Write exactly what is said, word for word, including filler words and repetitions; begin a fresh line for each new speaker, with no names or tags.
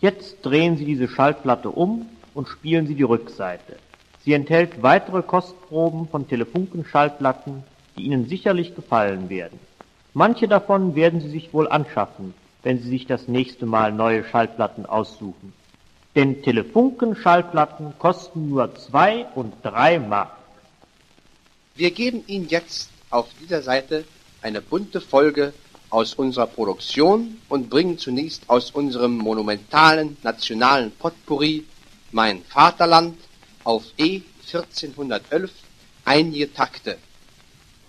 Jetzt drehen Sie diese Schallplatte um und spielen Sie die Rückseite. Sie enthält weitere Kostproben von Telefunken-Schallplatten, die Ihnen sicherlich gefallen werden. Manche davon werden Sie sich wohl anschaffen, wenn Sie sich das nächste Mal neue Schallplatten aussuchen. Denn Telefunken-Schallplatten kosten nur zwei und drei Mark.
Wir geben Ihnen jetzt auf dieser Seite eine bunte Folge aus unserer Produktion und bringen zunächst aus unserem monumentalen nationalen Potpourri Mein Vaterland auf E vierzehnhundertelf einige Takte.